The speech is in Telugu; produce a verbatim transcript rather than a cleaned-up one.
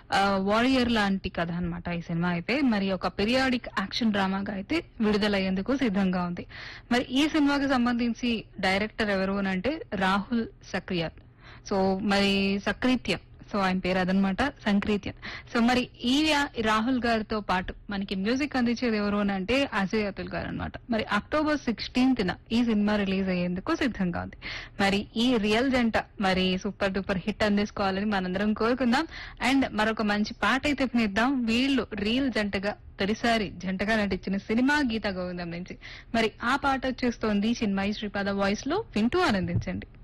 వారియర్ లాంటి కథ అన్నమాట ఈ సినిమా అయితే. మరి ఒక పీరియాడిక్ యాక్షన్ డ్రామాగా అయితే విడుదలయ్యేందుకు సిద్ధంగా ఉంది. మరి ఈ సినిమాకి సంబంధించి డైరెక్టర్ ఎవరు అని అంటే రాహుల్ సక్రియల్. సో మరి సక్రీత్యన్, సో ఆయన పేరు అదనమాట, సంక్రీత్యన్. సో మరి ఈ రా- రాహుల్ గారితో పాటు మనకి మ్యూజిక్ అందించేది ఎవరు అని అంటే అజయ్ అతుల్ గారు అనమాట. మరి అక్టోబర్ సిక్స్టీన్త్ న ఈ సినిమా రిలీజ్ అయ్యేందుకు సిద్ధంగా ఉంది. మరి ఈ రియల్ జంట మరి సూపర్ డూపర్ హిట్ అందించుకోవాలని మనందరం కోరుకుందాం. అండ్ మరొక మంచి పాట అయితే వినిద్దాం. వీళ్ళు రియల్ జంటగా తొలిసారి జంటగా నటించిన సినిమా గీత గోవిందం నుంచి మరి ఆ పాట వచ్చేస్తోంది చిన్మయి శ్రీపాద వాయిస్ లో. వింటూ ఆనందించండి.